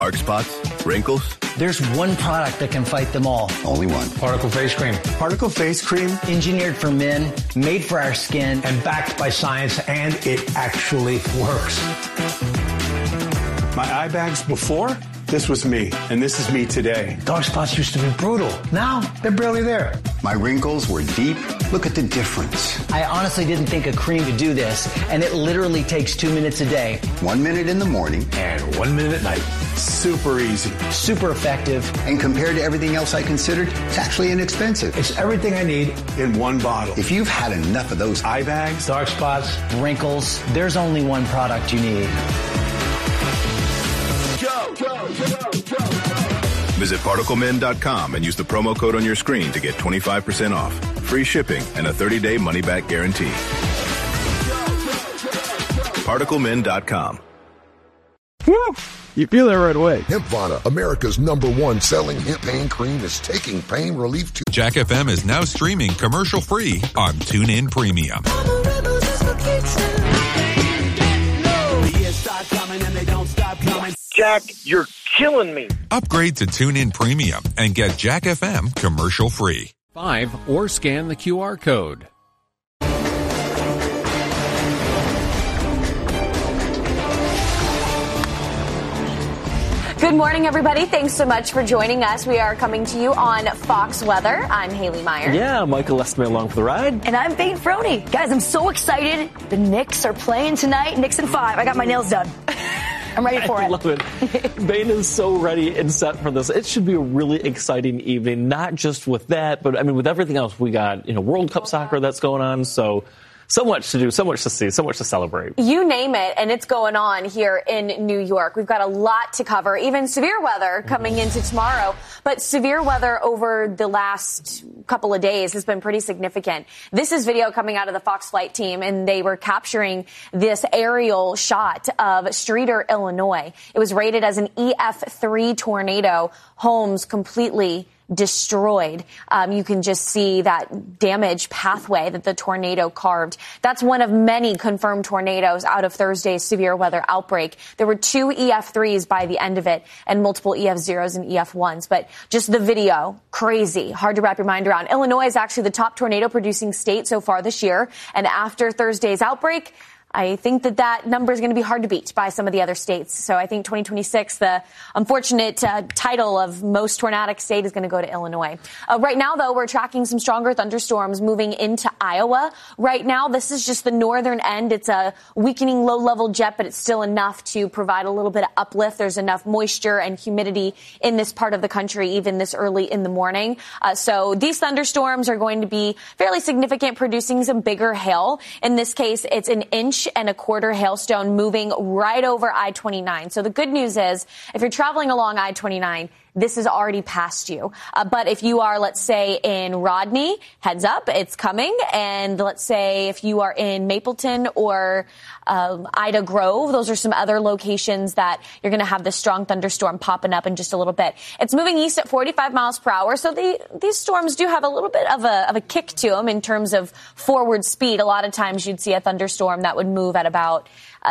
Dark spots? Wrinkles? There's one product that can fight them all. Only one. Particle Face Cream. Particle Face Cream. Engineered for men, made for our skin. And backed by science, and it actually works. My eye bags before, this was me, and this is me today. Dark spots used to be brutal. Now, they're barely there. My wrinkles were deep. Look at the difference. I honestly didn't think a cream could do this, and it literally takes 2 minutes a day. 1 minute in the morning. And 1 minute at night. Super easy. Super effective. And compared to everything else I considered, it's actually inexpensive. It's everything I need In one bottle. If you've had enough of those Eye bags, dark spots, Wrinkles, there's only one product you need. Visit ParticleMen.com and use the promo code on your screen to get 25% off, free shipping, and a 30-day money-back guarantee. ParticleMen.com. Woo! You feel that right away. Hempvana, America's #1 selling hemp pain cream, is taking pain relief to... Jack FM is now streaming commercial-free on TuneIn Premium. Jack, you're killing me. Upgrade to TuneIn Premium and get Jack FM commercial-free. 5 or scan the QR code. Good morning, everybody. Thanks so much for joining us. We are coming to you on Fox Weather. I'm Haley Meyer. Yeah, Michael Lestman along for the ride. And I'm Bane Frody. Guys, I'm so excited. The Knicks are playing tonight. Knicks in 5. I got my nails done. I'm ready for it. I love it. Bane is so ready and set for this. It should be a really exciting evening, not just with that, but I mean, with everything else. We got, World Cup soccer that's going on. So much to do, so much to see, so much to celebrate. You name it, and it's going on here in New York. We've got a lot to cover, even severe weather coming into tomorrow. But severe weather over the last couple of days has been pretty significant. This is video coming out of the Fox flight team, and they were capturing this aerial shot of Streator, Illinois. It was rated as an EF3 tornado. Homes completely destroyed. You can just see that damaged pathway that the tornado carved. That's one of many confirmed tornadoes out of Thursday's severe weather outbreak. There were 2 EF3s by the end of it and multiple EF0s and EF1s. But just the video, crazy, hard to wrap your mind around. Illinois is actually the top tornado producing state so far this year. And after Thursday's outbreak, I think that number is going to be hard to beat by some of the other states. So I think 2026, the unfortunate title of most tornadic state is going to go to Illinois. Right now, though, we're tracking some stronger thunderstorms moving into Iowa. Right now, this is just the northern end. It's a weakening low-level jet, but it's still enough to provide a little bit of uplift. There's enough moisture and humidity in this part of the country, even this early in the morning. So these thunderstorms are going to be fairly significant, producing some bigger hail. In this case, it's an inch and a quarter hailstone moving right over I-29. So the good news is, if you're traveling along I-29, this is already past you. But if you are, let's say, in Rodney, heads up, it's coming. And let's say if you are in Mapleton or Ida Grove, those are some other locations that you're going to have this strong thunderstorm popping up in just a little bit. It's moving east at 45 miles per hour. So these storms do have a little bit of a kick to them in terms of forward speed. A lot of times you'd see a thunderstorm that would move at about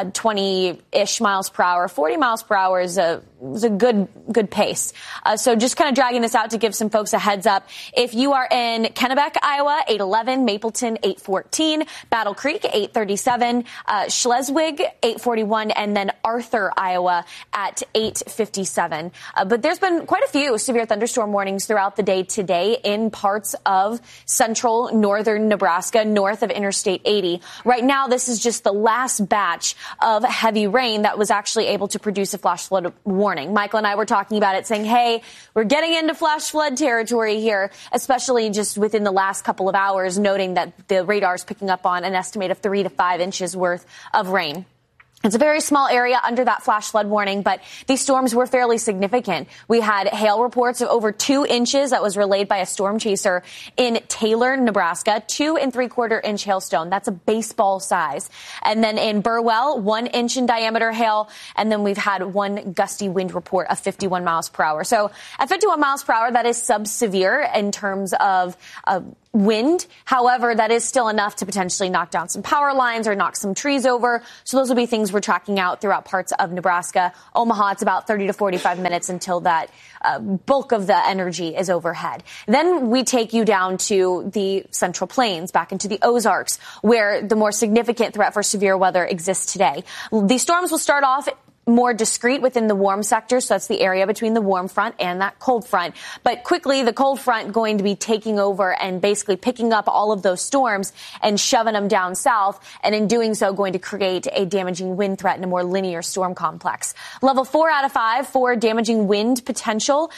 20-ish miles per hour. 40 miles per hour is a good pace. So just kind of dragging this out to give some folks a heads up. If you are in Kennebec, Iowa, 811, Mapleton, 814, Battle Creek, 837, Schleswig, 841, and then Arthur, Iowa at 857. But there's been quite a few severe thunderstorm warnings throughout the day today in parts of central northern Nebraska, north of Interstate 80. Right now, this is just the last batch of heavy rain that was actually able to produce a flash flood warning. Michael and I were talking about it, saying, hey, we're getting into flash flood territory here, especially just within the last couple of hours, noting that the radar is picking up on an estimate of 3 to 5 inches worth of rain. It's a very small area under that flash flood warning, but these storms were fairly significant. We had hail reports of over 2 inches that was relayed by a storm chaser in Taylor, Nebraska, 2 3/4 inch hailstone. That's a baseball size. And then in Burwell, 1 inch in diameter hail. And then we've had one gusty wind report of 51 miles per hour. So at 51 miles per hour, that is sub-severe in terms of wind. However, that is still enough to potentially knock down some power lines or knock some trees over. So those will be things we're tracking out throughout parts of Nebraska. Omaha, it's about 30 to 45 minutes until that bulk of the energy is overhead. Then we take you down to the Central Plains, back into the Ozarks, where the more significant threat for severe weather exists today. These storms will start off more discrete within the warm sector, so that's the area between the warm front and that cold front. But quickly, the cold front going to be taking over and basically picking up all of those storms and shoving them down south, and in doing so going to create a damaging wind threat in a more linear storm complex. Level 4 out of 5 for damaging wind potential,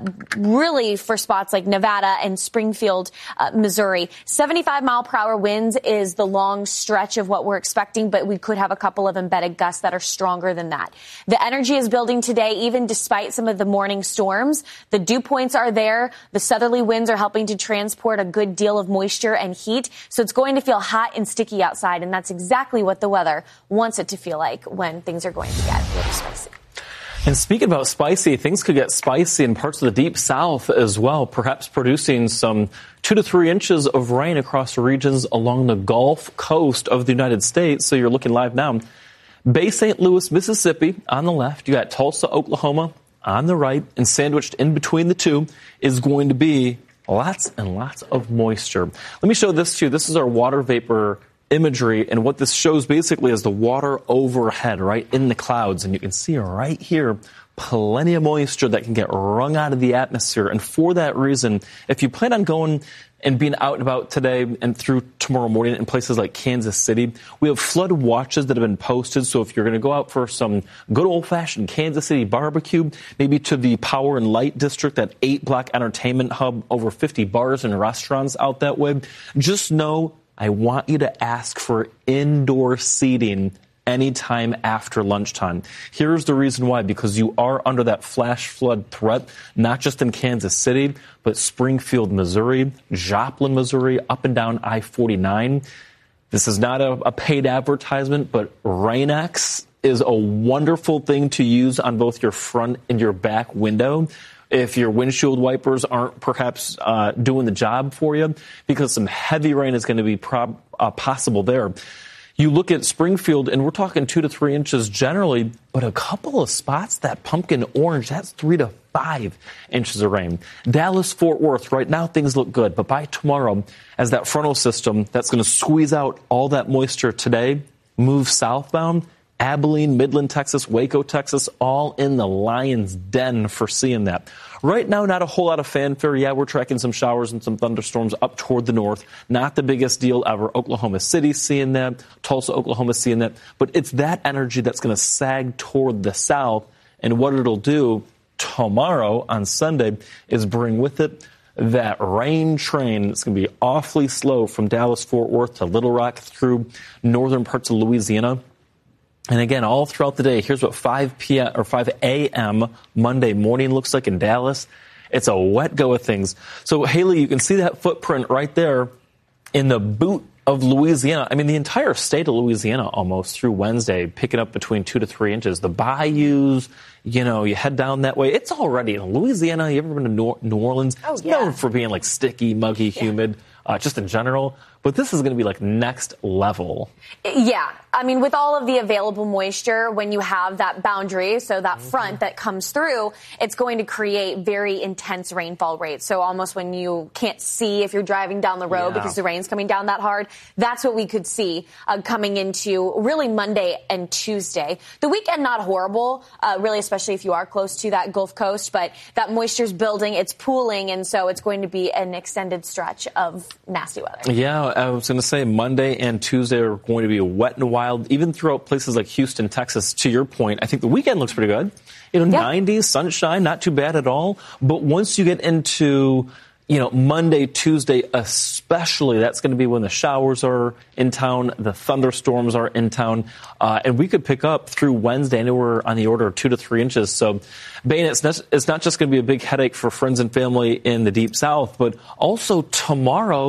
really for spots like Nevada and Springfield, Missouri. 75-mile-per-hour winds is the long stretch of what we're expecting, but we could have a couple of embedded gusts that are stronger than that. The energy is building today, even despite some of the morning storms. The dew points are there. The southerly winds are helping to transport a good deal of moisture and heat. So it's going to feel hot and sticky outside. And that's exactly what the weather wants it to feel like when things are going to get a little spicy. And speaking about spicy, things could get spicy in parts of the deep south as well, perhaps producing some 2 to 3 inches of rain across regions along the Gulf Coast of the United States. So you're looking live now. Bay St. Louis, Mississippi on the left. You got Tulsa, Oklahoma on the right. And sandwiched in between the two is going to be lots and lots of moisture. Let me show this to you. This is our water vapor imagery. And what this shows basically is the water overhead, right in the clouds. And you can see right here, plenty of moisture that can get wrung out of the atmosphere. And for that reason, if you plan on going and being out and about today and through tomorrow morning in places like Kansas City, we have flood watches that have been posted. So if you're going to go out for some good old-fashioned Kansas City barbecue, maybe to the Power and Light District, that 8-block entertainment hub, over 50 bars and restaurants out that way, just know I want you to ask for indoor seating anytime after lunchtime. Here's the reason why, because you are under that flash flood threat, not just in Kansas City, but Springfield, Missouri, Joplin, Missouri, up and down I-49. This is not a paid advertisement, but Rain-X is a wonderful thing to use on both your front and your back window if your windshield wipers aren't perhaps doing the job for you, because some heavy rain is going to be possible there. You look at Springfield, and we're talking 2 to 3 inches generally, but a couple of spots, that pumpkin orange, that's 3 to 5 inches of rain. Dallas, Fort Worth, right now things look good, but by tomorrow, as that frontal system that's going to squeeze out all that moisture today moves southbound, Abilene, Midland, Texas, Waco, Texas, all in the lion's den for seeing that. Right now, not a whole lot of fanfare. Yeah, we're tracking some showers and some thunderstorms up toward the north. Not the biggest deal ever. Oklahoma City seeing that. Tulsa, Oklahoma seeing that. But it's that energy that's going to sag toward the south. And what it'll do tomorrow on Sunday is bring with it that rain train. It's going to be awfully slow from Dallas, Fort Worth to Little Rock through northern parts of Louisiana. And again, all throughout the day, here's what 5 p.m. or 5 a.m. Monday morning looks like in Dallas. It's a wet go of things. So, Haley, you can see that footprint right there in the boot of Louisiana. I mean, the entire state of Louisiana almost through Wednesday, picking up between 2 to 3 inches. The bayous, you know, you head down that way. It's already in Louisiana. You ever been to New Orleans? It's known for being like sticky, muggy, humid, just in general. But this is going to be like next level. Yeah. I mean, with all of the available moisture, when you have that boundary, so that front that comes through, it's going to create very intense rainfall rates. So almost when you can't see if you're driving down the road because the rain's coming down that hard, that's what we could see coming into really Monday and Tuesday. The weekend, not horrible, really, especially if you are close to that Gulf Coast, but that moisture's building, it's pooling, and so it's going to be an extended stretch of nasty weather. Yeah, I was going to say Monday and Tuesday are going to be wet and wild, even throughout places like Houston, Texas. To your point, I think the weekend looks pretty good. 90s, sunshine, not too bad at all. But once you get into, Monday, Tuesday especially, that's going to be when the showers are in town, the thunderstorms are in town, and we could pick up through Wednesday anywhere on the order of 2 to 3 inches. So, Bain, it's not just going to be a big headache for friends and family in the Deep South, but also tomorrow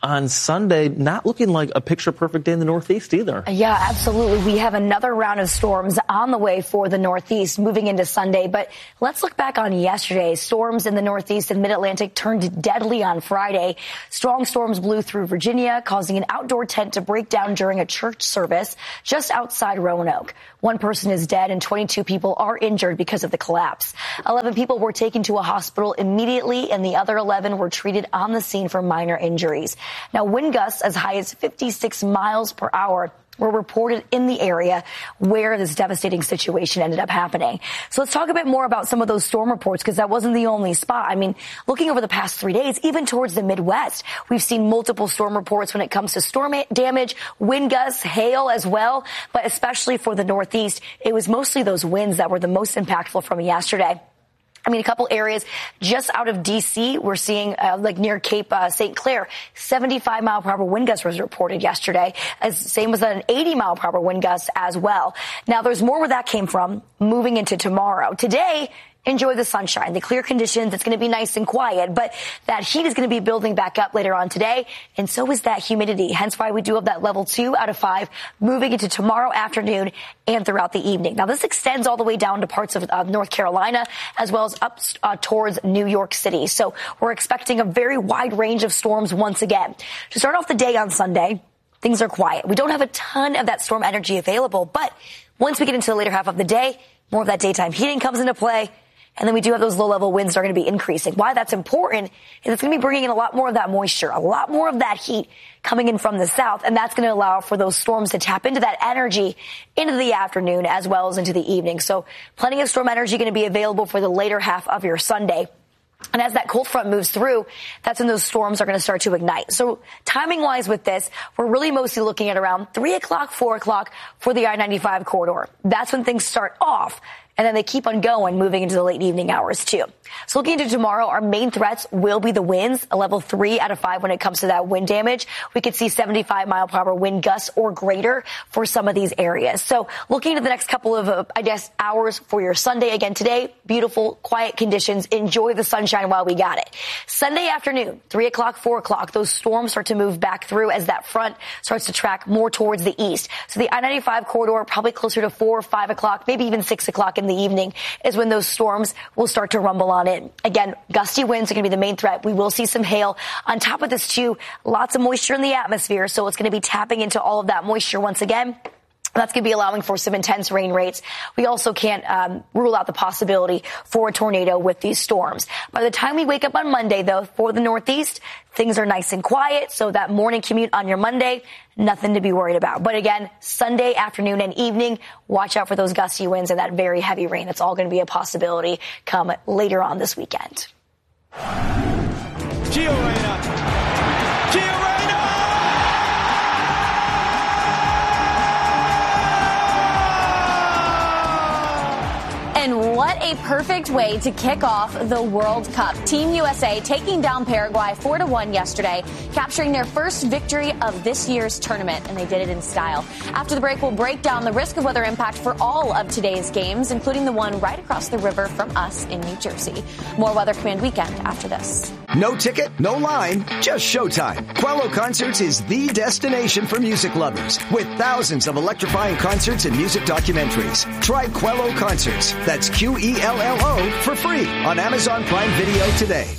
on Sunday, not looking like a picture-perfect day in the Northeast either. Yeah, absolutely. We have another round of storms on the way for the Northeast moving into Sunday. But let's look back on yesterday. Storms in the Northeast and Mid-Atlantic turned deadly on Friday. Strong storms blew through Virginia, causing an outdoor tent to break down during a church service just outside Roanoke. One person is dead and 22 people are injured because of the collapse. 11 people were taken to a hospital immediately, and the other 11 were treated on the scene for minor injuries. Now, wind gusts as high as 56 miles per hour were reported in the area where this devastating situation ended up happening. So let's talk a bit more about some of those storm reports, because that wasn't the only spot. I mean, looking over the past 3 days, even towards the Midwest, we've seen multiple storm reports when it comes to storm damage, wind gusts, hail as well. But especially for the Northeast, it was mostly those winds that were the most impactful from yesterday. I mean, a couple areas just out of D.C., we're seeing like near Cape St. Clair, 75 mile per hour wind gust was reported yesterday, same as an 80 mile per hour wind gust as well. Now, there's more where that came from moving into tomorrow. Today, enjoy the sunshine, the clear conditions. It's going to be nice and quiet, but that heat is going to be building back up later on today, and so is that humidity. Hence why we do have that level 2 out of 5 moving into tomorrow afternoon and throughout the evening. Now, this extends all the way down to parts of North Carolina as well as up towards New York City. So we're expecting a very wide range of storms once again. To start off the day on Sunday, things are quiet. We don't have a ton of that storm energy available, but once we get into the later half of the day, more of that daytime heating comes into play. And then we do have those low-level winds that are going to be increasing. Why that's important is it's going to be bringing in a lot more of that moisture, a lot more of that heat coming in from the south, and that's going to allow for those storms to tap into that energy into the afternoon as well as into the evening. So plenty of storm energy going to be available for the later half of your Sunday. And as that cold front moves through, that's when those storms are going to start to ignite. So timing-wise with this, we're really mostly looking at around 3 o'clock, 4 o'clock for the I-95 corridor. That's when things start off. And then they keep on going, moving into the late evening hours, too. So looking into tomorrow, our main threats will be the winds, a level 3 out of 5 when it comes to that wind damage. We could see 75 mile per hour wind gusts or greater for some of these areas. So looking at the next couple of, hours for your Sunday. Again, today, beautiful, quiet conditions. Enjoy the sunshine while we got it. Sunday afternoon, 3 o'clock, 4 o'clock, those storms start to move back through as that front starts to track more towards the east. So the I-95 corridor, probably closer to 4 or 5 o'clock, maybe even 6 o'clock in the evening is when those storms will start to rumble on in. Again, gusty winds are going to be the main threat. We will see some hail. On top of this, too, lots of moisture in the atmosphere, so it's going to be tapping into all of that moisture once again. That's going to be allowing for some intense rain rates. We also can't rule out the possibility for a tornado with these storms. By the time we wake up on Monday, though, for the Northeast, things are nice and quiet. So that morning commute on your Monday, nothing to be worried about. But again, Sunday afternoon and evening, watch out for those gusty winds and that very heavy rain. It's all going to be a possibility come later on this weekend. Gio Reyna. And what a perfect way to kick off the World Cup. Team USA taking down Paraguay 4-1 yesterday, capturing their first victory of this year's tournament, and they did it in style. After the break, we'll break down the risk of weather impact for all of today's games, including the one right across the river from us in New Jersey. More Weather Command Weekend after this. No ticket, no line, just showtime. Quello Concerts is the destination for music lovers, with thousands of electrifying concerts and music documentaries. Try Quello Concerts. That's QELLO for free on Amazon Prime Video today.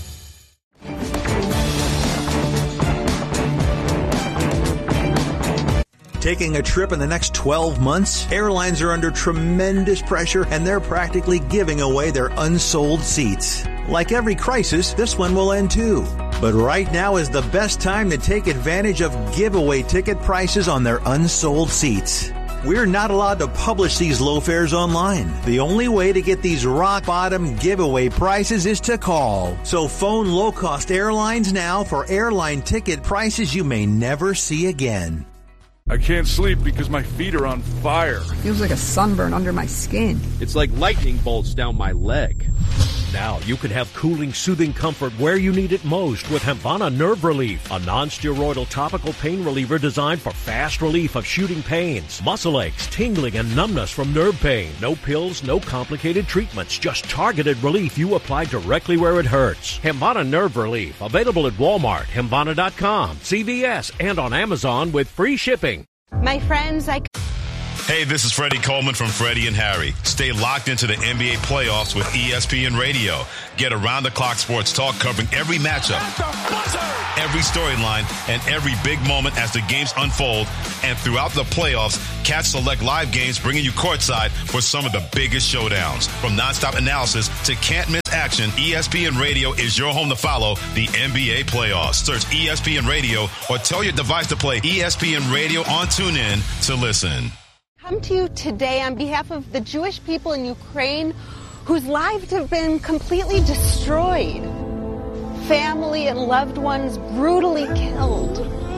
Taking a trip in the next 12 months? Airlines are under tremendous pressure, and they're practically giving away their unsold seats. Like every crisis, this one will end too. But right now is the best time to take advantage of giveaway ticket prices on their unsold seats. We're not allowed to publish these low fares online. The only way to get these rock-bottom giveaway prices is to call. So phone low-cost airlines now for airline ticket prices you may never see again. I can't sleep because my feet are on fire. Feels like a sunburn under my skin. It's like lightning bolts down my leg. Now you can have cooling, soothing comfort where you need it most with Hempvana Nerve Relief, a non-steroidal topical pain reliever designed for fast relief of shooting pains, muscle aches, tingling, and numbness from nerve pain. No pills, no complicated treatments, just targeted relief you apply directly where it hurts. Hempvana Nerve Relief, available at Walmart, Hempvana.com, CVS, and on Amazon with free shipping. My friends, Hey, this is Freddie Coleman from Freddie and Harry. Stay locked into the NBA playoffs with ESPN Radio. Get around-the-clock sports talk covering every matchup, every storyline, and every big moment as the games unfold. And throughout the playoffs, catch select live games bringing you courtside for some of the biggest showdowns. From nonstop analysis to can't-miss action, ESPN Radio is your home to follow the NBA playoffs. Search ESPN Radio or tell your device to play ESPN Radio on TuneIn to listen. Come to you today on behalf of the Jewish people in Ukraine whose lives have been completely destroyed. Family and loved ones brutally killed.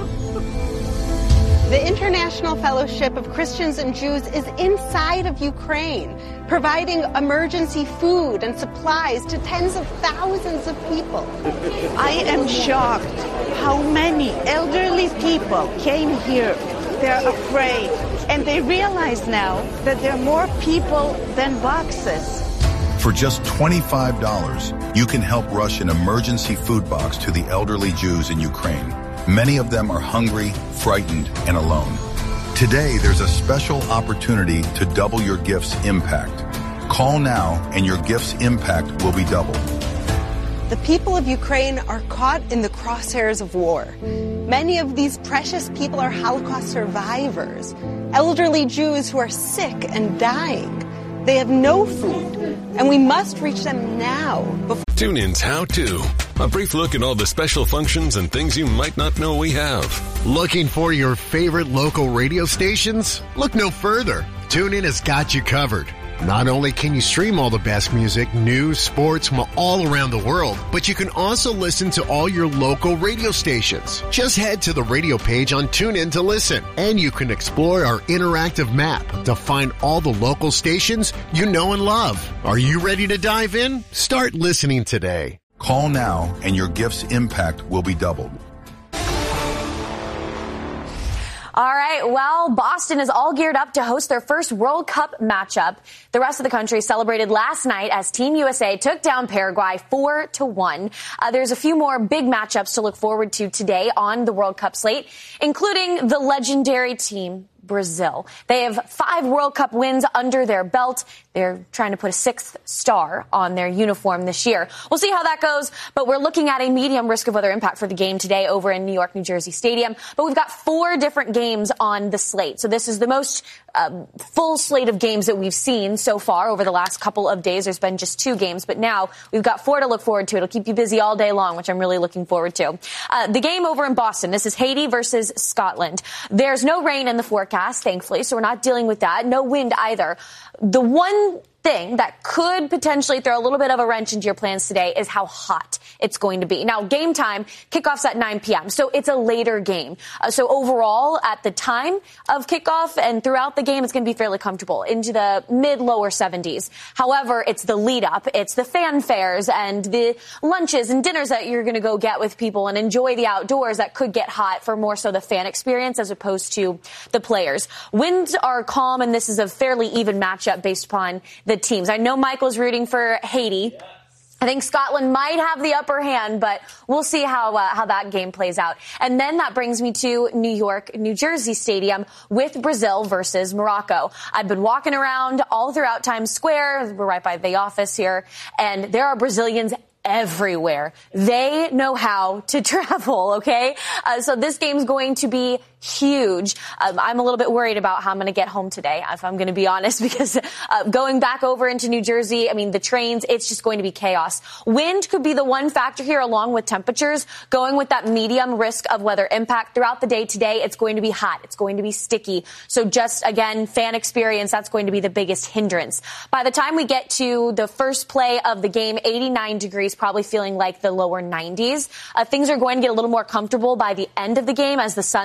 The International Fellowship of Christians and Jews is inside of Ukraine, providing emergency food and supplies to tens of thousands of people. I am shocked how many elderly people came here. They're afraid, and they realize now that there are more people than boxes. For just $25, you can help rush an emergency food box to the elderly Jews in Ukraine. Many of them are hungry, frightened, and alone. Today, there's a special opportunity to double your gift's impact. Call now, and your gift's impact will be doubled. The people of Ukraine are caught in the crosshairs of war. Many of these precious people are Holocaust survivors, elderly Jews who are sick and dying. They have no food, and we must reach them now. TuneIn's How To. A brief look at all the special functions and things you might not know we have. Looking for your favorite local radio stations? Look no further. TuneIn has got you covered. Not only can you stream all the best music, news, sports from all around the world, but you can also listen to all your local radio stations. Just head to the radio page on TuneIn to listen, and you can explore our interactive map to find all the local stations you know and love. Are you ready to dive in? Start listening today. Call now, and your gift's impact will be doubled. All right, well, Boston is all geared up to host their first World Cup matchup. The rest of the country celebrated last night as Team USA took down Paraguay 4-1. There's a few more big matchups to look forward to today on the World Cup slate, including the legendary team Brazil. They have 5 World Cup wins under their belt. They're trying to put a 6th star on their uniform this year. We'll see how that goes, but we're looking at a medium risk of weather impact for the game today over in New York, New Jersey Stadium. But we've got 4 different games on the slate. So this is the most full slate of games that we've seen so far over the last couple of days. There's been just 2 games, but now we've got 4 to look forward to. It'll keep you busy all day long, which I'm really looking forward to. The game over in Boston, this is Haiti versus Scotland. There's no rain in the forecast, thankfully, so we're not dealing with that. No wind either. The one thing that could potentially throw a little bit of a wrench into your plans today is how hot it's going to be. Now, game time, kickoff's at 9 p.m., so it's a later game. So overall, at the time of kickoff and throughout the game, it's going to be fairly comfortable into the mid-lower 70s. However, it's the lead-up, it's the fanfares and the lunches and dinners that you're going to go get with people and enjoy the outdoors that could get hot for more so the fan experience as opposed to the players. Winds are calm, and this is a fairly even matchup based upon the teams. I know Michael's rooting for Haiti. Yes. I think Scotland might have the upper hand, but we'll see how that game plays out. And then that brings me to New York, New Jersey Stadium with Brazil versus Morocco. I've been walking around all throughout Times Square. We're right by the office here, and there are Brazilians everywhere. They know how to travel, okay? So this game's going to be huge. I'm a little bit worried about how I'm going to get home today, if I'm going to be honest, because going back over into New Jersey, I mean, the trains, it's just going to be chaos. Wind could be the one factor here along with temperatures. Going with that medium risk of weather impact throughout the day today, it's going to be hot. It's going to be sticky. So just, again, fan experience, that's going to be the biggest hindrance. By the time we get to the first play of the game, 89 degrees, probably feeling like the lower 90s. Things are going to get a little more comfortable by the end of the game as the sun starts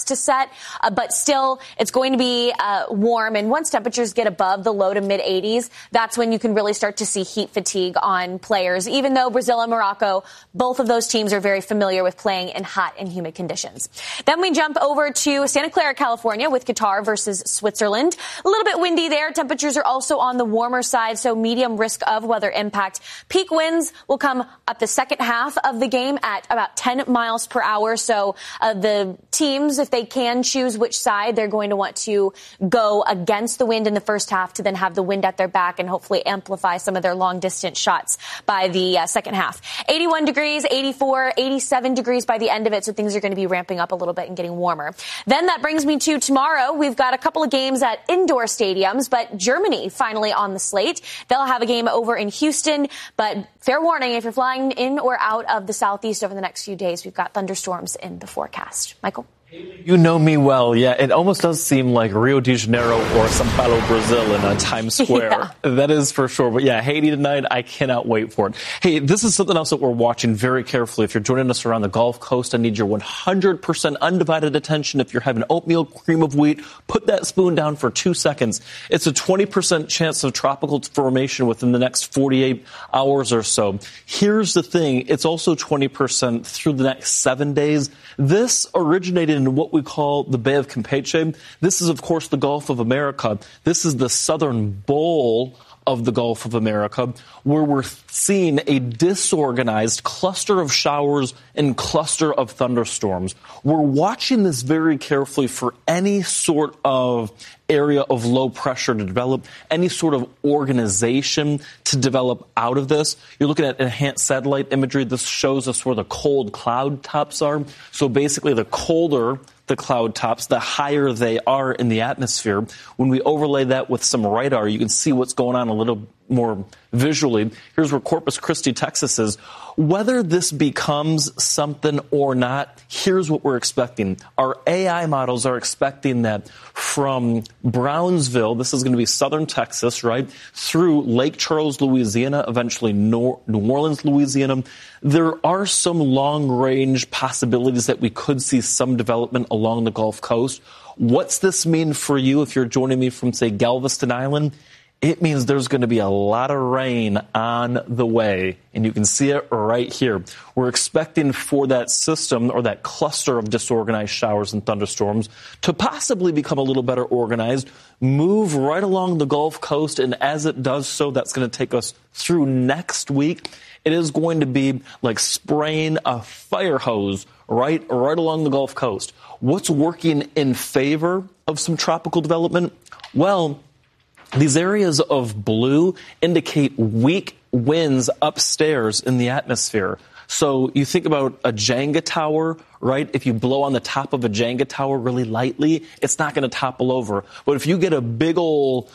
to set, but still it's going to be warm. And once temperatures get above the low to mid 80s, that's when you can really start to see heat fatigue on players. Even though Brazil and Morocco, both of those teams are very familiar with playing in hot and humid conditions. Then we jump over to Santa Clara, California with Qatar versus Switzerland. A little bit windy there. Temperatures are also on the warmer side, so medium risk of weather impact. Peak winds will come up the second half of the game at about 10 miles per hour. So the teams, if they can choose which side, they're going to want to go against the wind in the first half to then have the wind at their back and hopefully amplify some of their long distance shots by the second half. 81 degrees, 84, 87 degrees by the end of it. So things are going to be ramping up a little bit and getting warmer. Then that brings me to tomorrow. We've got a couple of games at indoor stadiums, but Germany finally on the slate. They'll have a game over in Houston, but fair warning, if you're flying in or out of the southeast over the next few days, we've got thunderstorms in the forecast. Michael? You know me well. Yeah, it almost does seem like Rio de Janeiro or Sao Paulo, Brazil in Times Square. Yeah. That is for sure. But yeah, Haiti tonight, I cannot wait for it. Hey, this is something else that we're watching very carefully. If you're joining us around the Gulf Coast, I need your 100% undivided attention. If you're having oatmeal, cream of wheat, put that spoon down for 2 seconds. It's a 20% chance of tropical formation within the next 48 hours or so. Here's the thing. It's also 20% through the next 7 days. This originated in what we call the Bay of Campeche. This is, of course, the Gulf of America. This is the southern bowl of the Gulf of America, where we're seeing a disorganized cluster of showers and cluster of thunderstorms. We're watching this very carefully for any sort of area of low pressure to develop, any sort of organization to develop out of this. You're looking at enhanced satellite imagery. This shows us where the cold cloud tops are. So basically, the colder the cloud tops, the higher they are in the atmosphere. When we overlay that with some radar, you can see what's going on a little more visually. Here's where Corpus Christi, Texas is. Whether this becomes something or not, here's what we're expecting. Our AI models are expecting that from Brownsville, this is going to be southern Texas, right, through Lake Charles, Louisiana, eventually New Orleans, Louisiana, there are some long-range possibilities that we could see some development along the Gulf Coast. What's this mean for you if you're joining me from, say, Galveston Island? It means there's going to be a lot of rain on the way, and you can see it right here. We're expecting for that system or that cluster of disorganized showers and thunderstorms to possibly become a little better organized, move right along the Gulf Coast, and as it does so, that's going to take us through next week. It is going to be like spraying a fire hose right along the Gulf Coast. What's working in favor of some tropical development? Well, these areas of blue indicate weak winds upstairs in the atmosphere. So you think about a Jenga tower, right? If you blow on the top of a Jenga tower really lightly, it's not going to topple over. But if you get a big old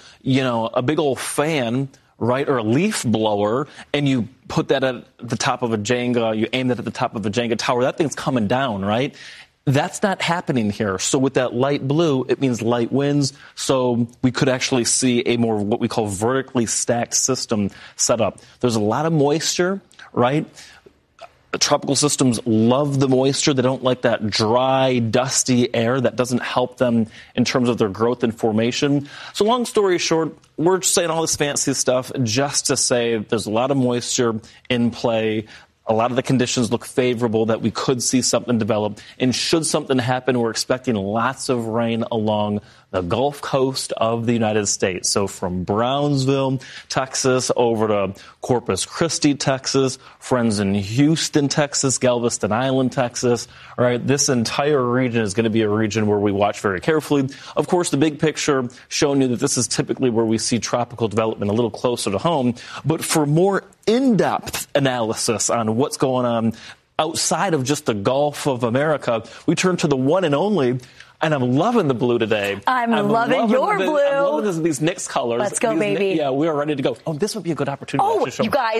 fan, right, or a leaf blower, and you put that at the top of a Jenga, you aim that at the top of a Jenga tower, that thing's coming down, right? That's not happening here. So with that light blue, it means light winds. So we could actually see a more what we call vertically stacked system set up. There's a lot of moisture, right? The tropical systems love the moisture. They don't like that dry, dusty air. That doesn't help them in terms of their growth and formation. So long story short, we're saying all this fancy stuff just to say there's a lot of moisture in play. A lot of the conditions look favorable that we could see something develop. And should something happen, we're expecting lots of rain along the Gulf Coast of the United States. So from Brownsville, Texas, over to Corpus Christi, Texas, friends in Houston, Texas, Galveston Island, Texas. All right, this entire region is going to be a region where we watch very carefully. Of course, the big picture showing you that this is typically where we see tropical development a little closer to home. But for more in-depth analysis on what's going on outside of just the Gulf of America, we turn to the one and only. And I'm loving the blue today. I'm loving your blue. I'm loving these Knicks colors. Let's go, baby. Yeah, we are ready to go. Oh, this would be a good opportunity to show. You guys,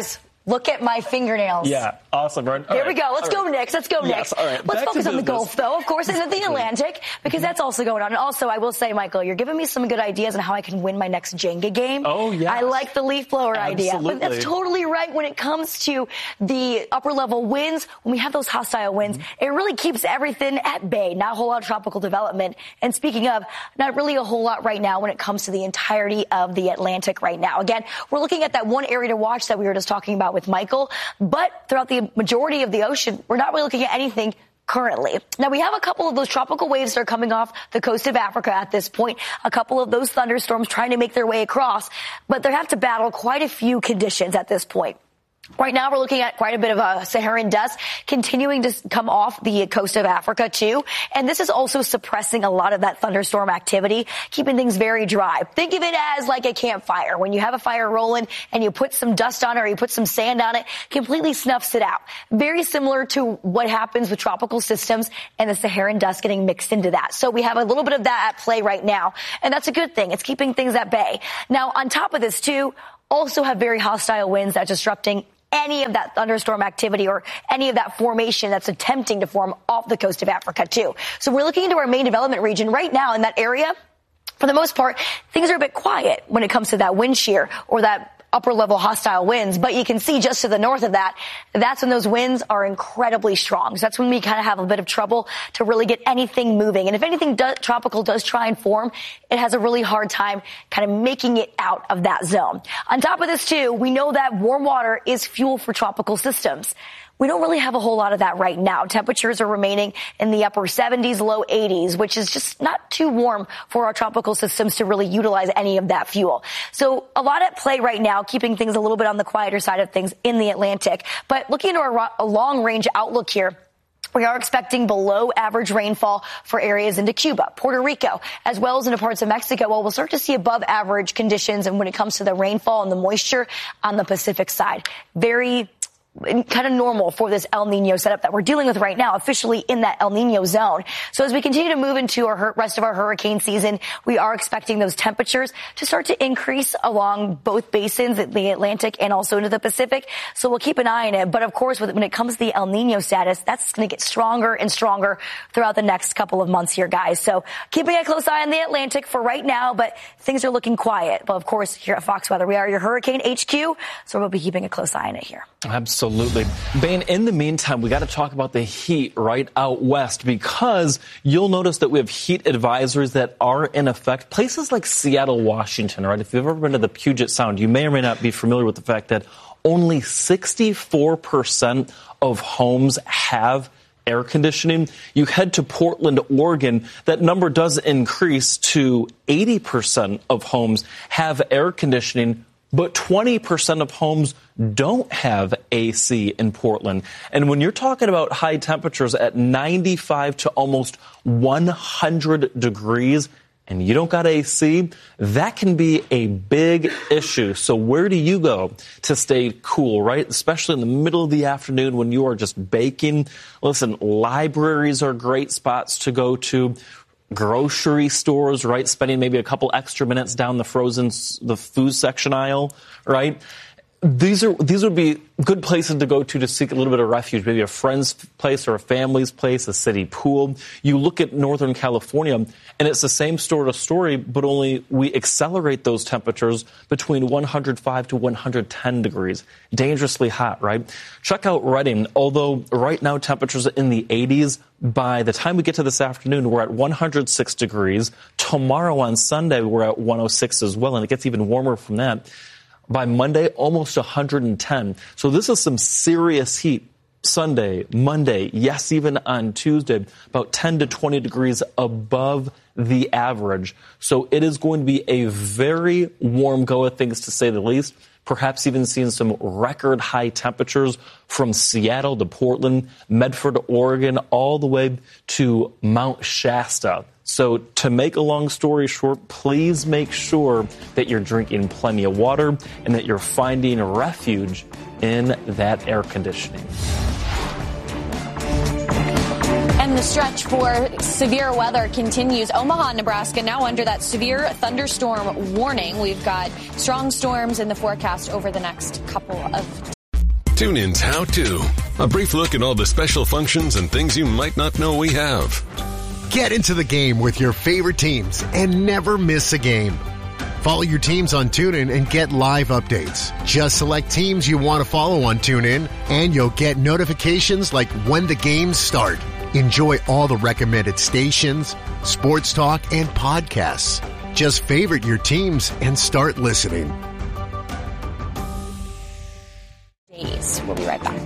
Look at my fingernails. Yeah, awesome, right? There we go. Let's go, Knicks. Let's go, Knicks. All right. Let's focus on the Gulf, though, of course, and the Atlantic, because that's also going on. And also, I will say, Michael, you're giving me some good ideas on how I can win my next Jenga game. Oh, yeah. I like the leaf blower idea. Absolutely. But that's totally right when it comes to the upper-level winds. When we have those hostile winds, it really keeps everything at bay. Not a whole lot of tropical development. And speaking of, not really a whole lot right now when it comes to the entirety of the Atlantic right now. Again, we're looking at that one area to watch that we were just talking about with Michael. But throughout the majority of the ocean, we're not really looking at anything currently. Now, we have a couple of those tropical waves that are coming off the coast of Africa at this point, a couple of those thunderstorms trying to make their way across, but they have to battle quite a few conditions at this point. Right now, we're looking at quite a bit of a Saharan dust continuing to come off the coast of Africa, too. And this is also suppressing a lot of that thunderstorm activity, keeping things very dry. Think of it as like a campfire. When you have a fire rolling and you put some dust on it or you put some sand on it, completely snuffs it out. Very similar to what happens with tropical systems and the Saharan dust getting mixed into that. So we have a little bit of that at play right now. And that's a good thing. It's keeping things at bay. Now, on top of this, too, also have very hostile winds that's disrupting any of that thunderstorm activity or any of that formation that's attempting to form off the coast of Africa, too. So we're looking into our main development region right now in that area. For the most part, things are a bit quiet when it comes to that wind shear or that upper-level hostile winds. But you can see just to the north of that, that's when those winds are incredibly strong. So that's when we kind of have a bit of trouble to really get anything moving. And if anything tropical does try and form, it has a really hard time kind of making it out of that zone. On top of this, too, we know that warm water is fuel for tropical systems. We don't really have a whole lot of that right now. Temperatures are remaining in the upper 70s, low 80s, which is just not too warm for our tropical systems to really utilize any of that fuel. So a lot at play right now, keeping things a little bit on the quieter side of things in the Atlantic. But looking into a long-range outlook here, we are expecting below average rainfall for areas into Cuba, Puerto Rico, as well as into parts of Mexico. Well, we'll start to see above average conditions and when it comes to the rainfall and the moisture on the Pacific side. Very kind of normal for this El Nino setup that we're dealing with right now, officially in that El Nino zone. So as we continue to move into our rest of our hurricane season, we are expecting those temperatures to start to increase along both basins, the Atlantic and also into the Pacific. So we'll keep an eye on it. But of course, when it comes to the El Nino status, that's going to get stronger and stronger throughout the next couple of months here, guys. So keeping a close eye on the Atlantic for right now, but things are looking quiet. But of course, here at Fox Weather, we are your hurricane HQ, so we'll be keeping a close eye on it here. Absolutely. Bain, in the meantime, we got to talk about the heat right out west because you'll notice that we have heat advisories that are in effect. Places like Seattle, Washington, right? If you've ever been to the Puget Sound, you may or may not be familiar with the fact that only 64% of homes have air conditioning. You head to Portland, Oregon, that number does increase to 80% of homes have air conditioning, but 20% of homes don't have AC in Portland. And when you're talking about high temperatures at 95 to almost 100 degrees and you don't got AC, that can be a big issue. So where do you go to stay cool, right? Especially in the middle of the afternoon when you are just baking. Listen, libraries are great spots to go to. Grocery stores, right? Spending maybe a couple extra minutes down the food section aisle, right? These would be good places to go to seek a little bit of refuge, maybe a friend's place or a family's place, a city pool. You look at Northern California, and it's the same story, but only we accelerate those temperatures between 105 to 110 degrees. Dangerously hot, right? Check out Redding. Although right now temperatures are in the 80s, by the time we get to this afternoon, we're at 106 degrees. Tomorrow on Sunday, we're at 106 as well, and it gets even warmer from that. By Monday, almost 110. So this is some serious heat. Sunday, Monday, yes, even on Tuesday, about 10 to 20 degrees above the average. So it is going to be a very warm go of things, to say the least. Perhaps even seeing some record high temperatures from Seattle to Portland, Medford, Oregon, all the way to Mount Shasta. So to make a long story short, please make sure that you're drinking plenty of water and that you're finding refuge in that air conditioning. And the stretch for severe weather continues. Omaha, Nebraska, now under that severe thunderstorm warning. We've got strong storms in the forecast over the next couple of days. TuneIn's How To. A brief look at all the special functions and things you might not know we have. Get into the game with your favorite teams and never miss a game. Follow your teams on TuneIn and get live updates. Just select teams you want to follow on TuneIn, and you'll get notifications like when the games start. Enjoy all the recommended stations, sports talk, and podcasts. Just favorite your teams and start listening. We'll be right back.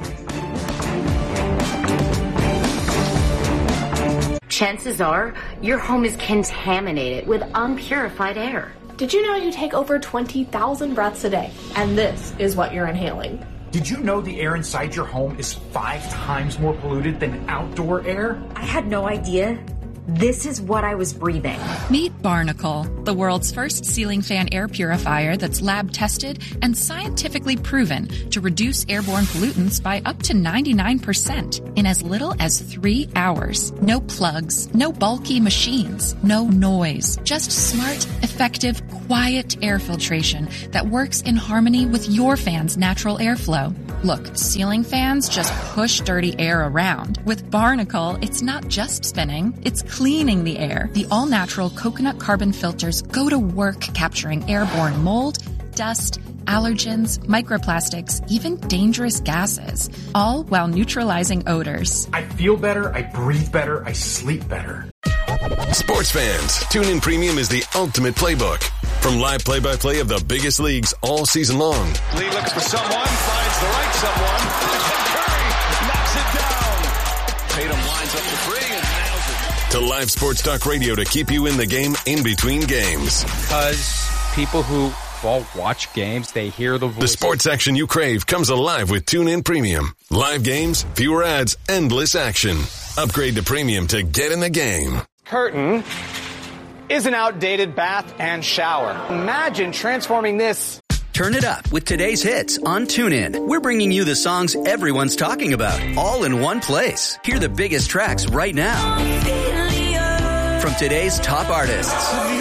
Chances are your home is contaminated with unpurified air. Did you know you take over 20,000 breaths a day? And this is what you're inhaling. Did you know the air inside your home is 5 times more polluted than outdoor air? I had no idea. This is what I was breathing. Meet Barnacle, the world's first ceiling fan air purifier that's lab tested and scientifically proven to reduce airborne pollutants by up to 99% in as little as 3 hours. No plugs, no bulky machines, no noise, just smart, effective, quiet air filtration that works in harmony with your fan's natural airflow. Look, ceiling fans just push dirty air around. With Barnacle, it's not just spinning, it's cleaning the air. The all-natural coconut carbon filters go to work capturing airborne mold, dust, allergens, microplastics, even dangerous gases, all while neutralizing odors. I feel better, I breathe better, I sleep better. Sports fans, TuneIn Premium is the ultimate playbook. From live play-by-play of the biggest leagues all season long. Lee looks for someone, finds the right someone. Curry knocks it down. Tatum lines up the three and nails it. To live sports talk radio to keep you in the game in between games. Because people who watch games, they hear the voice. The sports action you crave comes alive with TuneIn Premium. Live games, fewer ads, endless action. Upgrade to Premium to get in the game. Curtain is an outdated bath and shower. Imagine transforming this. Turn it up with today's hits on TuneIn. We're bringing you the songs everyone's talking about, all in one place. Hear the biggest tracks right now. From today's top artists.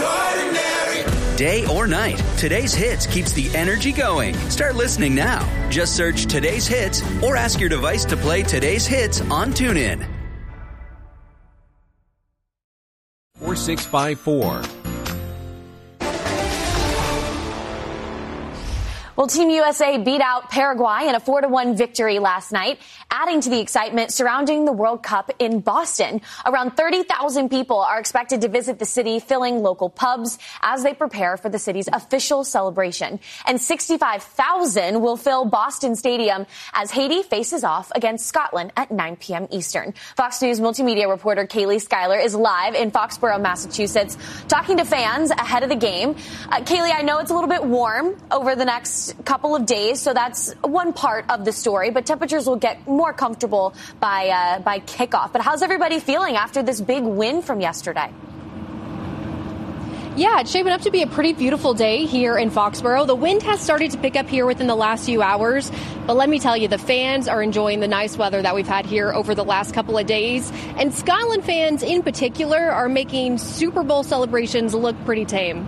Day or night, today's hits keeps the energy going. Start listening now. Just search today's hits or ask your device to play today's hits on TuneIn. 4654. Well, Team USA beat out Paraguay in a 4-1 victory last night, adding to the excitement surrounding the World Cup in Boston. Around 30,000 people are expected to visit the city, filling local pubs as they prepare for the city's official celebration. And 65,000 will fill Boston Stadium as Haiti faces off against Scotland at 9 p.m. Eastern. Fox News multimedia reporter Kaylee Schuyler is live in Foxborough, Massachusetts, talking to fans ahead of the game. Kaylee, I know it's a little bit warm over the next couple of days, so that's one part of the story, but temperatures will get more comfortable by kickoff. But how's everybody feeling after this big win from yesterday? Yeah, it's shaping up to be a pretty beautiful day here in Foxborough. The wind has started to pick up here within the last few hours, but let me tell you, the fans are enjoying the nice weather that we've had here over the last couple of days. And Scotland fans in particular are making Super Bowl celebrations look pretty tame.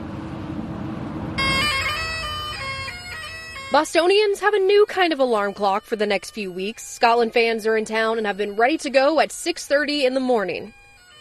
Bostonians have a new kind of alarm clock for the next few weeks. Scotland fans are in town and have been ready to go at 6:30 in the morning.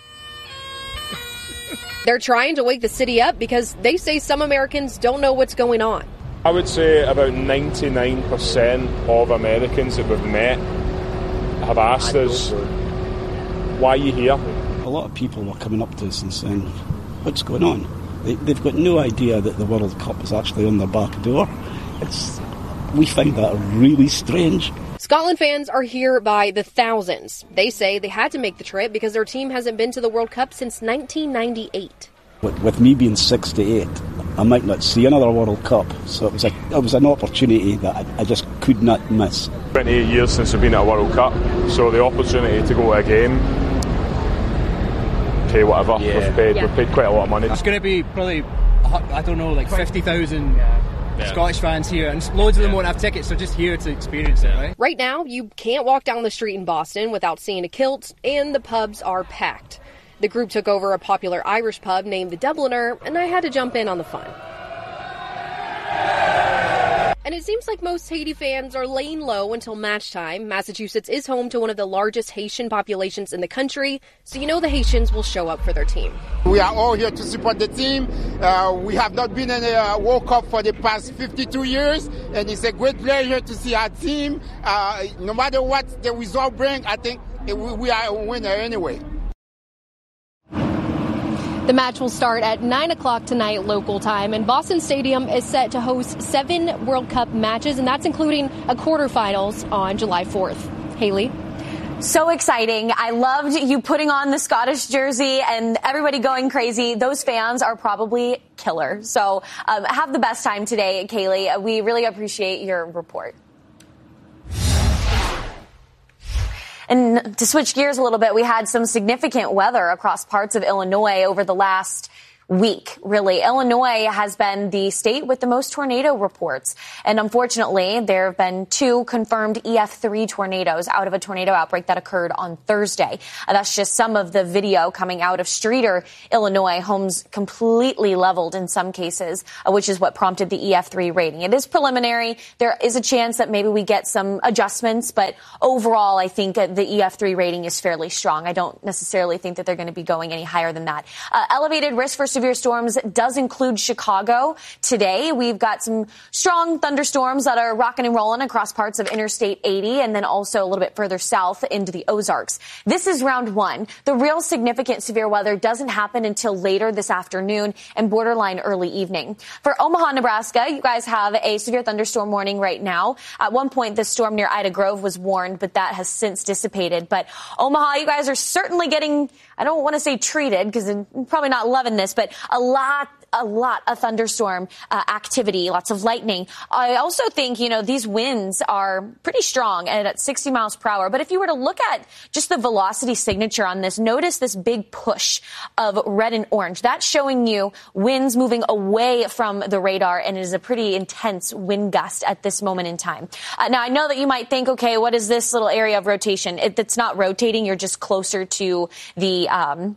They're trying to wake the city up because they say some Americans don't know what's going on. I would say about 99% of Americans that we've met have asked us, why are you here? A lot of people were coming up to us and saying, what's going on? They've got no idea that the World Cup is actually on their back door. We find that really strange. Scotland fans are here by the thousands. They say they had to make the trip because their team hasn't been to the World Cup since 1998. With me being 68, I might not see another World Cup, so it was an opportunity that I just could not miss. 28 years since we've been at a World Cup, so the opportunity to go to a game, okay, whatever, we've paid quite a lot of money. It's going to be probably, I don't know, like 50,000 Scottish fans here, and loads of them won't have tickets, so just here to experience it, right? Right now, you can't walk down the street in Boston without seeing a kilt, and the pubs are packed. The group took over a popular Irish pub named the Dubliner, and I had to jump in on the fun. And it seems like most Haiti fans are laying low until match time. Massachusetts is home to one of the largest Haitian populations in the country, so you know the Haitians will show up for their team. We are all here to support the team. We have not been in a World Cup for the past 52 years, and it's a great pleasure to see our team. No matter what the result brings, I think we are a winner anyway. The match will start at 9 o'clock tonight local time, and Boston Stadium is set to host 7 World Cup matches, and that's including a quarterfinals on July 4th. Haley? So exciting. I loved you putting on the Scottish jersey and everybody going crazy. Those fans are probably killer. So have the best time today, Kaylee. We really appreciate your report. And to switch gears a little bit, we had some significant weather across parts of Illinois over the last week, really. Illinois has been the state with the most tornado reports. And unfortunately, there have been 2 confirmed EF3 tornadoes out of a tornado outbreak that occurred on Thursday. That's just some of the video coming out of Streator, Illinois. Homes completely leveled in some cases, which is what prompted the EF3 rating. It is preliminary. There is a chance that maybe we get some adjustments, but overall, I think the EF3 rating is fairly strong. I don't necessarily think that they're going to be going any higher than that. Elevated risk for severe storms does include Chicago today. We've got some strong thunderstorms that are rocking and rolling across parts of Interstate 80 and then also a little bit further south into the Ozarks. This is round 1. The real significant severe weather doesn't happen until later this afternoon and borderline early evening. For Omaha, Nebraska, you guys have a severe thunderstorm warning right now. At one point, the storm near Ida Grove was warned, but that has since dissipated. But Omaha, you guys are certainly getting, I don't want to say treated because I'm probably not loving this, but a lot of thunderstorm activity, lots of lightning. I also think, these winds are pretty strong and at 60 miles per hour. But if you were to look at just the velocity signature on this, notice this big push of red and orange. That's showing you winds moving away from the radar, and it is a pretty intense wind gust at this moment in time. Now, I know that you might think, okay, what is this little area of rotation? It's not rotating. You're just closer to the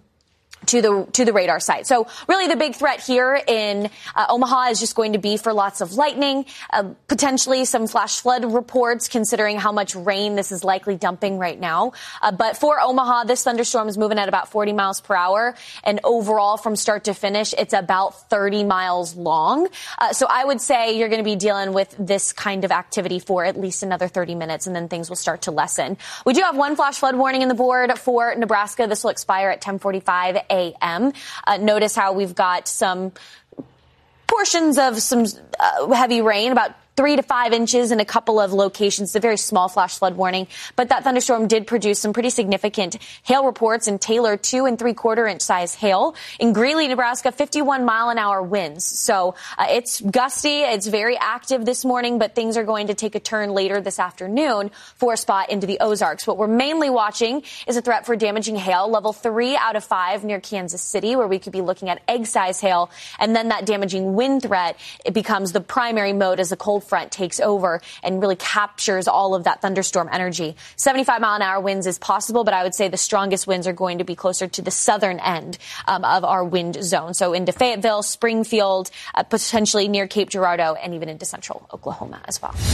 to the radar site. So really the big threat here in Omaha is just going to be for lots of lightning, potentially some flash flood reports considering how much rain this is likely dumping right now. But for Omaha, this thunderstorm is moving at about 40 miles per hour. And overall from start to finish, it's about 30 miles long. So I would say you're going to be dealing with this kind of activity for at least another 30 minutes and then things will start to lessen. We do have one flash flood warning in the board for Nebraska. This will expire at 10:45 a.m. Notice how we've got some portions of some heavy rain, about 3 to 5 inches in a couple of locations. It's a very small flash flood warning, but that thunderstorm did produce some pretty significant hail reports in Taylor, 2 3/4 inch size hail. In Greeley, Nebraska, 51 mile an hour winds. So it's gusty. It's very active this morning, but things are going to take a turn later this afternoon for a spot into the Ozarks. What we're mainly watching is a threat for damaging hail, level 3 out of 5 near Kansas City, where we could be looking at egg size hail. And then that damaging wind threat, it becomes the primary mode as the cold front takes over and really captures all of that thunderstorm energy. 75 mile an hour winds is possible, but I would say the strongest winds are going to be closer to the southern end of our wind zone. So into Fayetteville, Springfield, potentially near Cape Girardeau, and even into central Oklahoma as well.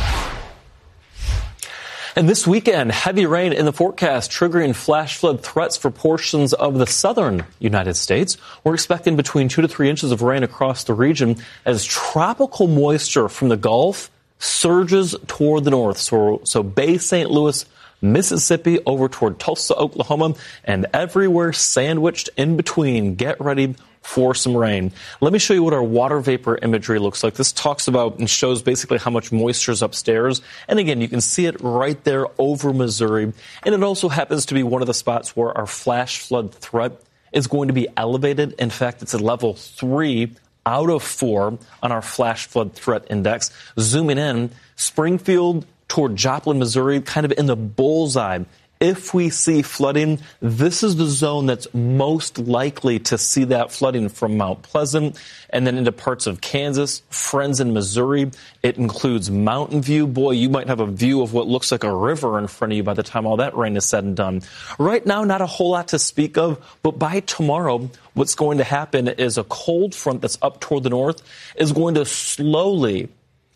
And this weekend, heavy rain in the forecast, triggering flash flood threats for portions of the southern United States. We're expecting between 2 to 3 inches of rain across the region as tropical moisture from the Gulf surges toward the north. So Bay St. Louis, Mississippi, over toward Tulsa, Oklahoma, and everywhere sandwiched in between. Get ready for some rain. Let me show you what our water vapor imagery looks like. This talks about and shows basically how much moisture is upstairs. And again, you can see it right there over Missouri. And it also happens to be one of the spots where our flash flood threat is going to be elevated. In fact, it's a level 3 out of 4 on our flash flood threat index. Zooming in, Springfield toward Joplin, Missouri, kind of in the bullseye. If we see flooding, this is the zone that's most likely to see that flooding from Mount Pleasant and then into parts of Kansas, Friends in Missouri. It includes Mountain View. Boy, you might have a view of what looks like a river in front of you by the time all that rain is said and done. Right now, not a whole lot to speak of, but by tomorrow, what's going to happen is a cold front that's up toward the north is going to slowly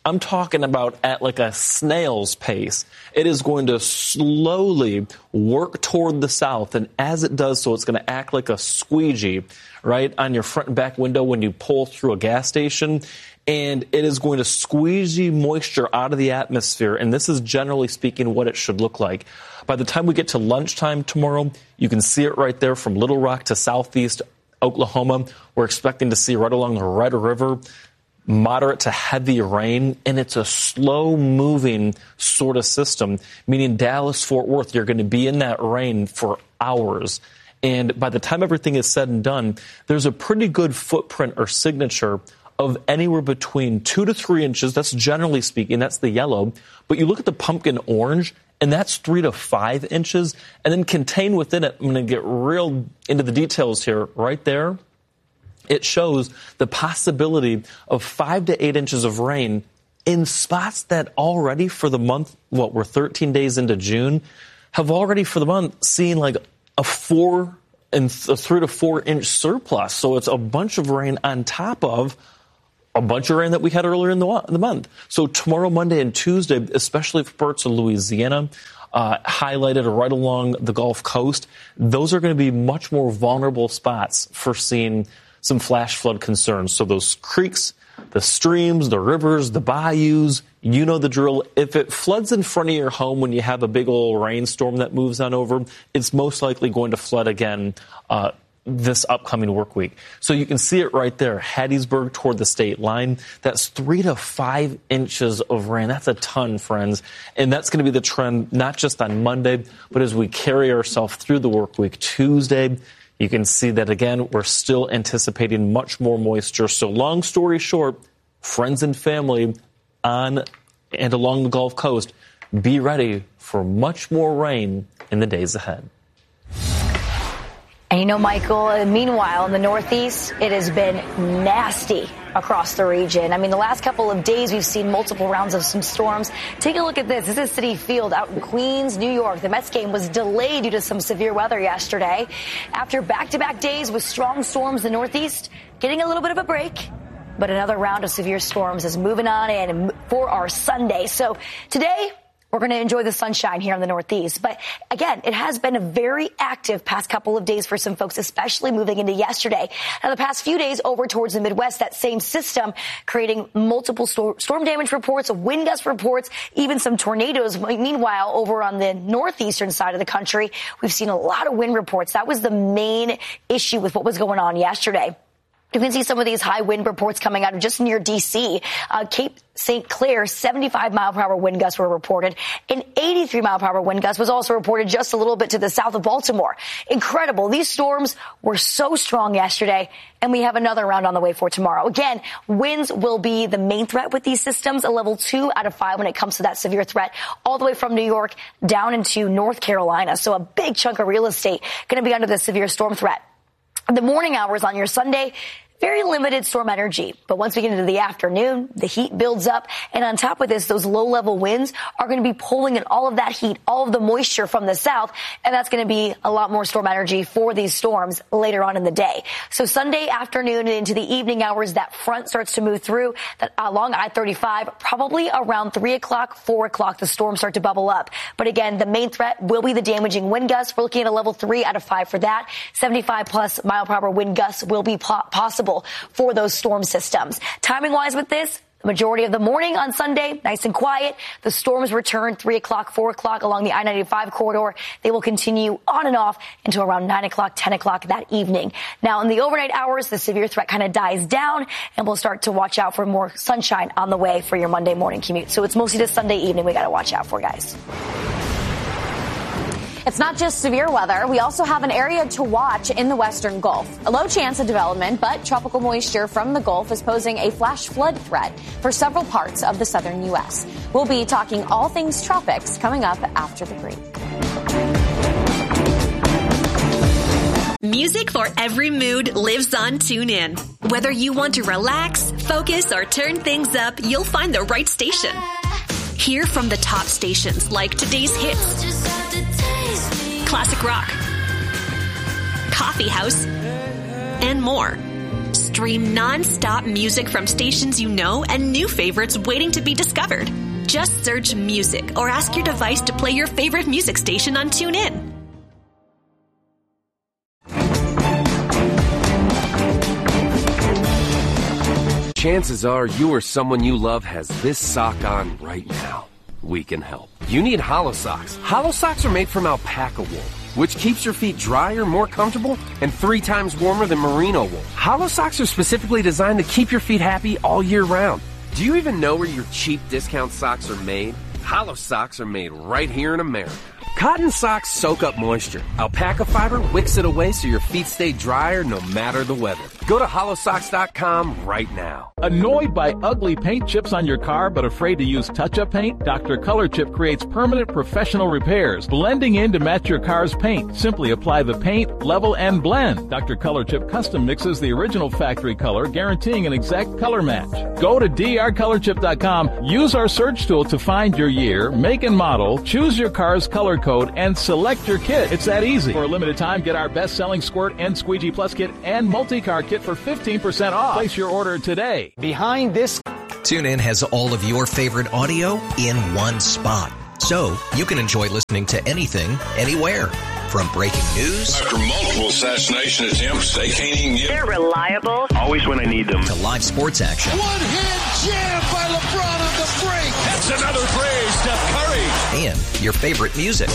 I'm talking about at like a snail's pace. It is going to slowly work toward the south, and as it does so, it's going to act like a squeegee, right, on your front and back window when you pull through a gas station, and it is going to squeegee moisture out of the atmosphere, and this is generally speaking what it should look like. By the time we get to lunchtime tomorrow, you can see it right there from Little Rock to southeast Oklahoma. We're expecting to see right along the Red River moderate to heavy rain, and it's a slow-moving sort of system, meaning Dallas-Fort Worth, you're going to be in that rain for hours. And by the time everything is said and done, there's a pretty good footprint or signature of anywhere between 2 to 3 inches. That's generally speaking, that's the yellow. But you look at the pumpkin orange, and that's 3 to 5 inches. And then contained within it, I'm going to get real into the details here, right there. It shows the possibility of 5 to 8 inches of rain in spots that already for the month, we're 13 days into June, have already for the month seen like a 3 to 4 inch surplus. So it's a bunch of rain on top of a bunch of rain that we had earlier in the month. So tomorrow, Monday, and Tuesday, especially for parts of Louisiana, highlighted right along the Gulf Coast, those are going to be much more vulnerable spots for seeing some flash flood concerns. So those creeks, the streams, the rivers, the bayous, you know the drill. If it floods in front of your home when you have a big old rainstorm that moves on over, it's most likely going to flood again this upcoming work week. So you can see it right there, Hattiesburg toward the state line. That's 3 to 5 inches of rain. That's a ton, friends. And that's going to be the trend, not just on Monday, but as we carry ourselves through the work week. Tuesday, you can see that, again, we're still anticipating much more moisture. So long story short, friends and family on and along the Gulf Coast, be ready for much more rain in the days ahead. And you know, Michael, meanwhile, in the Northeast, it has been nasty across the region. I mean, the last couple of days, we've seen multiple rounds of some storms. Take a look at this. This is Citi Field out in Queens, New York. The Mets game was delayed due to some severe weather yesterday. After back-to-back days with strong storms, the Northeast getting a little bit of a break. But another round of severe storms is moving on in for our Sunday. So today, we're going to enjoy the sunshine here in the Northeast. But again, it has been a very active past couple of days for some folks, especially moving into yesterday. Now, the past few days over towards the Midwest, that same system creating multiple storm damage reports, wind gust reports, even some tornadoes. Meanwhile, over on the northeastern side of the country, we've seen a lot of wind reports. That was the main issue with what was going on yesterday. You can see some of these high wind reports coming out of just near D.C. Cape St. Clair, 75-mile-per-hour wind gusts were reported. An 83-mile-per-hour wind gust was also reported just a little bit to the south of Baltimore. Incredible. These storms were so strong yesterday, and we have another round on the way for tomorrow. Again, winds will be the main threat with these systems, a level 2 out of 5 when it comes to that severe threat, all the way from New York down into North Carolina. So a big chunk of real estate going to be under the severe storm threat. The morning hours on your Sunday, very limited storm energy. But once we get into the afternoon, the heat builds up. And on top of this, those low-level winds are going to be pulling in all of that heat, all of the moisture from the south. And that's going to be a lot more storm energy for these storms later on in the day. So Sunday afternoon and into the evening hours, that front starts to move through that along I-35. Probably around 3 o'clock, 4 o'clock, the storms start to bubble up. But again, the main threat will be the damaging wind gusts. We're looking at a level 3 out of 5 for that. 75-plus mile-per-hour wind gusts will be possible for those storm systems. Timing-wise with this, the majority of the morning on Sunday, nice and quiet. The storms return 3 o'clock, 4 o'clock along the I-95 corridor. They will continue on and off until around 9 o'clock, 10 o'clock that evening. Now, in the overnight hours, the severe threat kind of dies down, and we'll start to watch out for more sunshine on the way for your Monday morning commute. So it's mostly the Sunday evening we got to watch out for, guys. It's not just severe weather. We also have an area to watch in the western Gulf. A low chance of development, but tropical moisture from the Gulf is posing a flash flood threat for several parts of the southern U.S. We'll be talking all things tropics coming up after the break. Music for every mood lives on TuneIn. Whether you want to relax, focus, or turn things up, you'll find the right station. Hear from the top stations like Today's Hits, Classic Rock, Coffee House, and more. stream non-stop music from stations you know and new favorites waiting to be discovered. Just search music or ask your device to play your favorite music station on TuneIn. Chances are you or someone you love has this sock on right now. We can help. You need Hollow Socks. Hollow Socks are made from alpaca wool, which keeps your feet drier, more comfortable, and 3 times warmer than merino wool. Hollow Socks are specifically designed to keep your feet happy all year round. Do you even know where your cheap discount socks are made? Hollow Socks are made right here in America. Cotton socks soak up moisture. Alpaca fiber wicks it away so your feet stay drier no matter the weather. Go to hollowsocks.com right now. Annoyed by ugly paint chips on your car but afraid to use touch-up paint? Dr. Color Chip creates permanent professional repairs, blending in to match your car's paint. Simply apply the paint, level, and blend. Dr. Color Chip custom mixes the original factory color, guaranteeing an exact color match. Go to drcolorchip.com, use our search tool to find your year, make, and model, choose your car's color code, and select your kit. It's that easy. For a limited time, get our best-selling Squirt and Squeegee Plus kit and multi-car kit for 15% off. Place your order today. Behind this... TuneIn has all of your favorite audio in one spot. So you can enjoy listening to anything, anywhere. From breaking news... After multiple assassination attempts, they can't even get... They're reliable. Always when I need them. To live sports action. One-hand jam by LeBron on the break. That's another play, Steph Curry. And your favorite music.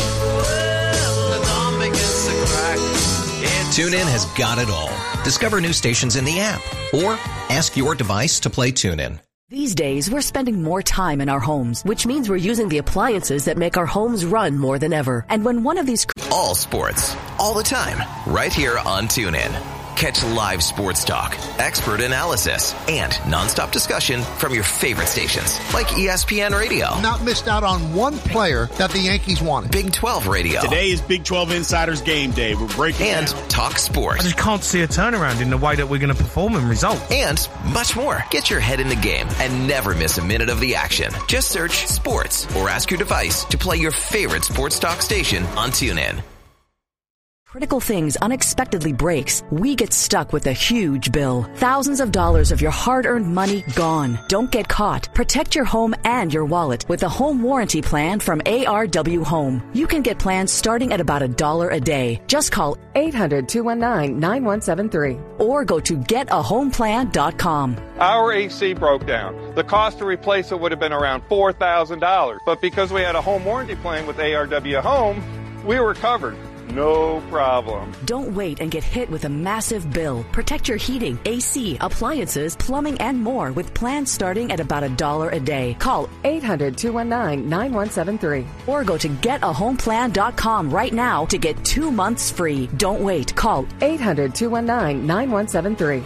TuneIn has got it all. Discover new stations in the app or ask your device to play TuneIn. These days, we're spending more time in our homes, which means we're using the appliances that make our homes run more than ever. And when one of these... All sports, all the time, right here on TuneIn. Catch live sports talk, expert analysis, and nonstop discussion from your favorite stations like ESPN Radio. Not missed out on one player that the Yankees wanted. Big 12 Radio. Today is Big 12 Insiders Game Day. We're breaking and down. Talk sports. I just can't see a turnaround in the way that we're going to perform and result. And much more. Get your head in the game and never miss a minute of the action. Just search sports or ask your device to play your favorite sports talk station on TuneIn. Critical things unexpectedly breaks, we get stuck with a huge bill. Thousands of dollars of your hard-earned money gone. Don't get caught. Protect your home and your wallet with a home warranty plan from ARW Home. You can get plans starting at about $1 a day. Just call 800-219-9173 or go to getahomeplan.com. Our AC broke down. The cost to replace it would have been around $4,000. But because we had a home warranty plan with ARW Home, we were covered. No problem. Don't wait and get hit with a massive bill. Protect your heating, AC, appliances, plumbing, and more with plans starting at about $1 a day. Call 800-219-9173 or go to getahomeplan.com right now to get 2 months free. Don't wait. Call 800-219-9173.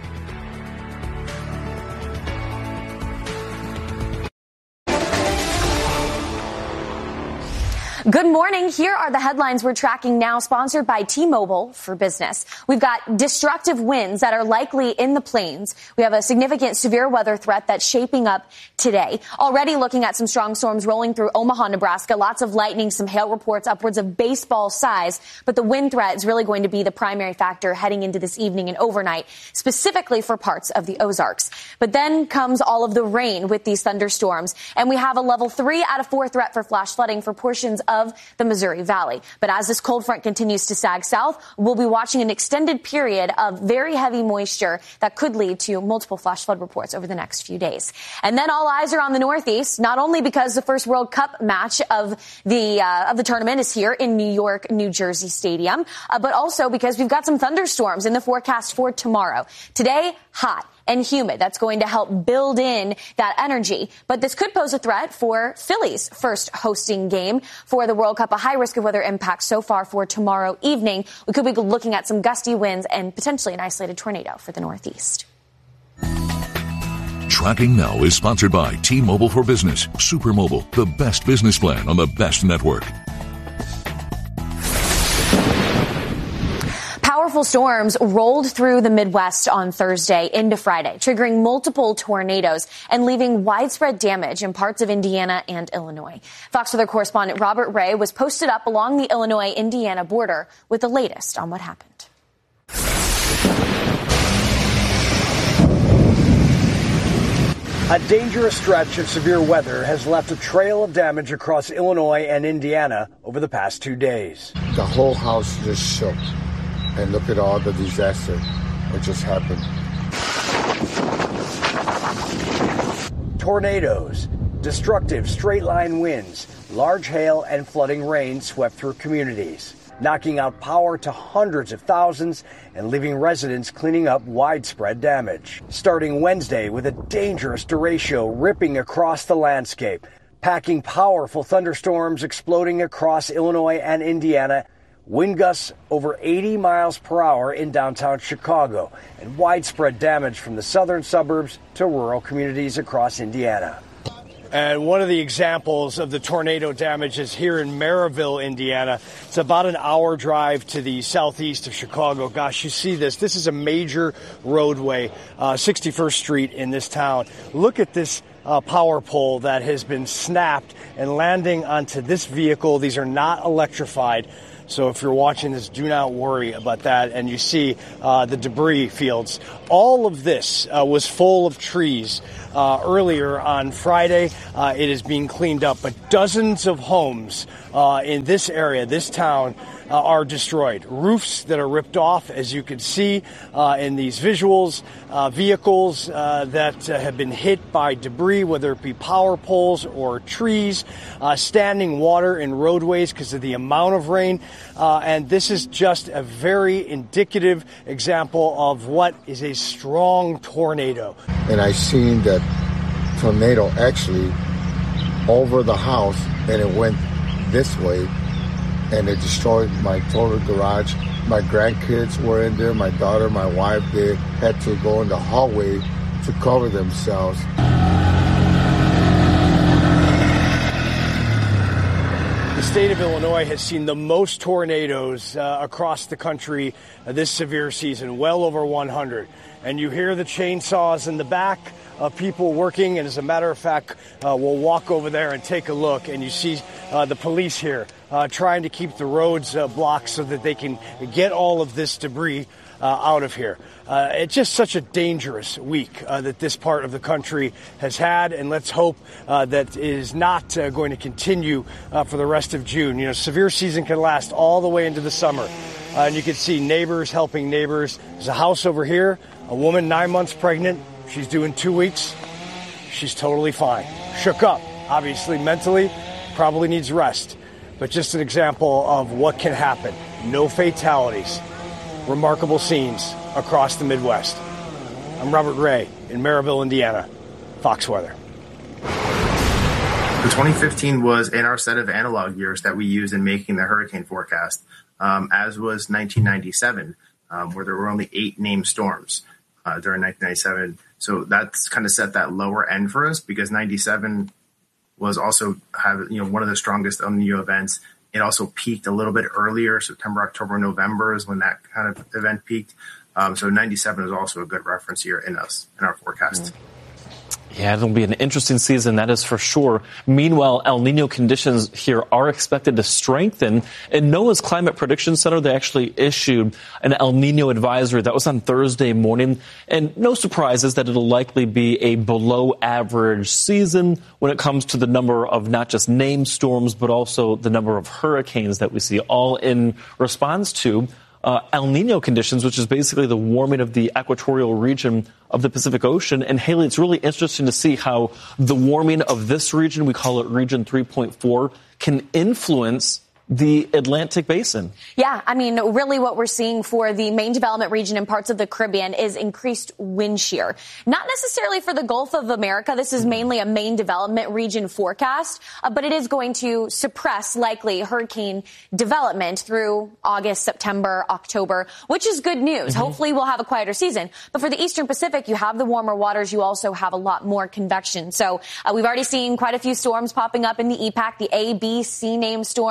Good morning. Here are the headlines we're tracking now, sponsored by T-Mobile for Business. We've got destructive winds that are likely in the plains. We have a significant severe weather threat that's shaping up today. Already looking at some strong storms rolling through Omaha, Nebraska. Lots of lightning, some hail reports upwards of baseball size. But the wind threat is really going to be the primary factor heading into this evening and overnight, specifically for parts of the Ozarks. But then comes all of the rain with these thunderstorms. And we have a level 3 out of 4 threat for flash flooding for portions of the Missouri Valley. But as this cold front continues to sag south, we'll be watching an extended period of very heavy moisture that could lead to multiple flash flood reports over the next few days. And then all eyes are on the Northeast, not only because the first World Cup match of the tournament is here in New York, New Jersey Stadium, but also because we've got some thunderstorms in the forecast for tomorrow. Today, hot and humid. That's going to help build in that energy. But this could pose a threat for Philly's first hosting game for the World Cup. A high risk of weather impact so far for tomorrow evening. We could be looking at some gusty winds and potentially an isolated tornado for the Northeast. Tracking Now is sponsored by T-Mobile for Business. Super Mobile, the best business plan on the best network. Powerful storms rolled through the Midwest on Thursday into Friday, triggering multiple tornadoes and leaving widespread damage in parts of Indiana and Illinois. Fox Weather correspondent Robert Ray was posted up along the Illinois-Indiana border with the latest on what happened. A dangerous stretch of severe weather has left a trail of damage across Illinois and Indiana over the past 2 days. The whole house just shook. And look at all the disaster that just happened. Tornadoes, destructive straight-line winds, large hail, and flooding rain swept through communities, knocking out power to hundreds of thousands and leaving residents cleaning up widespread damage. Starting Wednesday with a dangerous derecho ripping across the landscape, packing powerful thunderstorms exploding across Illinois and Indiana, wind gusts over 80 miles per hour in downtown Chicago, and widespread damage from the southern suburbs to rural communities across Indiana. And one of the examples of the tornado damage is here in Maryville, Indiana. It's about an hour drive to the southeast of Chicago. Gosh, you see this. This is a major roadway, 61st Street in this town. Look at this power pole that has been snapped and landing onto this vehicle. These are not electrified. So if you're watching this, do not worry about that. And you see the debris fields. All of this was full of trees earlier on Friday. It is being cleaned up, but dozens of homes in this area, this town, are destroyed. Roofs that are ripped off, as you can see in these visuals. Vehicles that have been hit by debris, whether it be power poles or trees. Standing water in roadways because of the amount of rain. And this is just a very indicative example of what is a strong tornado. And I seen that tornado actually over the house, and it went this way, and it destroyed my total garage. My grandkids were in there, my daughter, my wife, they had to go in the hallway to cover themselves. The state of Illinois has seen the most tornadoes across the country this severe season, well over 100. And you hear the chainsaws in the back of people working. And as a matter of fact, we'll walk over there and take a look. And you see the police here trying to keep the roads blocked so that they can get all of this debris out of here. It's just such a dangerous week that this part of the country has had, and let's hope that it is not going to continue for the rest of June. You know, severe season can last all the way into the summer, and you can see neighbors helping neighbors. There's a house over here, a woman 9 months pregnant. She's due in 2 weeks. She's totally fine. Shook up, obviously, mentally, probably needs rest. But just an example of what can happen. No fatalities. Remarkable scenes across the Midwest. I'm Robert Ray in Maryville, Indiana. Fox Weather. The 2015 was in our set of analog years that we used in making the hurricane forecast, as was 1997, where there were only 8 named storms during 1997. So that's kind of set that lower end for us because 97 was also one of the strongest El Nino events. It also peaked a little bit earlier. September, October, November is when that kind of event peaked. So 97 is also a good reference year in our forecast. Yeah, it'll be an interesting season, that is for sure. Meanwhile, El Nino conditions here are expected to strengthen. In NOAA's Climate Prediction Center, they actually issued an El Nino advisory. That was on Thursday morning. And no surprises that it'll likely be a below average season when it comes to the number of not just named storms, but also the number of hurricanes that we see, all in response to El Nino conditions, which is basically the warming of the equatorial region of the Pacific Ocean. And Haley, it's really interesting to see how the warming of this region, we call it Region 3.4, can influence the Atlantic Basin. Yeah, I mean, really what we're seeing for the main development region and parts of the Caribbean is increased wind shear. Not necessarily for the Gulf of America. This is mainly a main development region forecast, but it is going to suppress likely hurricane development through August, September, October, which is good news. Hopefully we'll have a quieter season. But for the Eastern Pacific, you have the warmer waters. You also have a lot more convection. So we've already seen quite a few storms popping up in the EPAC, the A, B, C named storm,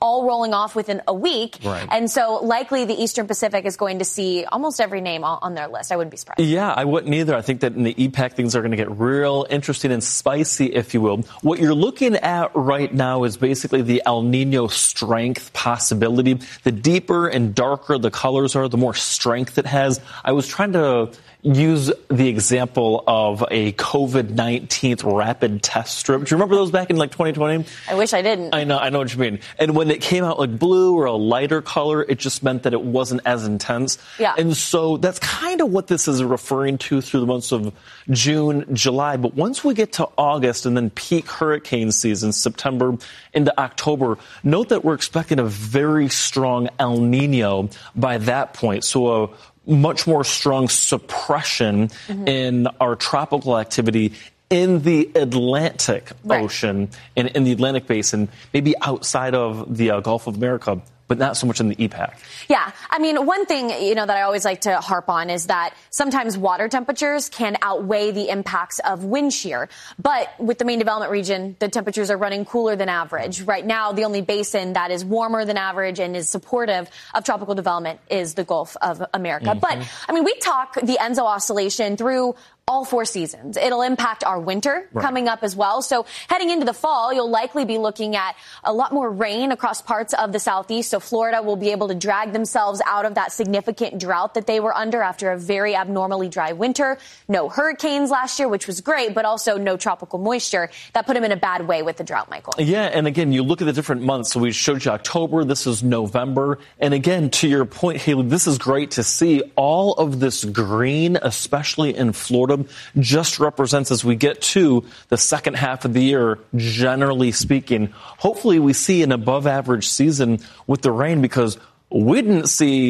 all rolling off within a week. Right. And so likely the Eastern Pacific is going to see almost every name on their list. I wouldn't be surprised. Yeah, I wouldn't either. I think that in the EPAC, things are going to get real interesting and spicy, if you will. What you're looking at right now is basically the El Nino strength possibility. The deeper and darker the colors are, the more strength it has. I was trying to use the example of a COVID-19 rapid test strip. Do you remember those back in like 2020? I wish I didn't. I know what you mean. And when it came out like blue or a lighter color, it just meant that it wasn't as intense. Yeah. And so that's kind of what this is referring to through the months of June, July. But once we get to August and then peak hurricane season, September into October, note that we're expecting a very strong El Nino by that point. So a much more strong suppression in our tropical activity in the Atlantic Ocean and in the Atlantic Basin, maybe outside of the Gulf of America, but not so much in the EPAC. Yeah. I mean, one thing, that I always like to harp on is that sometimes water temperatures can outweigh the impacts of wind shear. But with the main development region, the temperatures are running cooler than average. Right now, the only basin that is warmer than average and is supportive of tropical development is the Gulf of America. But, I mean, we talk the Enzo oscillation through all 4 seasons. It'll impact our winter coming up as well. So heading into the fall, you'll likely be looking at a lot more rain across parts of the southeast. So Florida will be able to drag themselves out of that significant drought that they were under after a very abnormally dry winter. No hurricanes last year, which was great, but also no tropical moisture. That put them in a bad way with the drought, Michael. Yeah, and again, you look at the different months. So we showed you October. This is November. And again, to your point, Haley, this is great to see. All of this green, especially in Florida, just represents as we get to the second half of the year, generally speaking. Hopefully we see an above average season with the rain, because we didn't see